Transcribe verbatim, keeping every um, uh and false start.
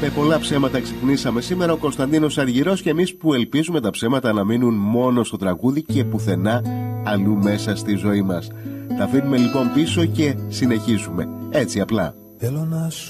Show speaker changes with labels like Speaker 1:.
Speaker 1: Με πολλά ψέματα ξυπνήσαμε σήμερα ο Κωνσταντίνος Αργυρός και εμείς που ελπίζουμε τα ψέματα να μείνουν μόνο στο τραγούδι και πουθενά αλλού μέσα στη ζωή μας. Τα αφήνουμε λοιπόν πίσω και συνεχίζουμε. Έτσι απλά.
Speaker 2: Θέλω να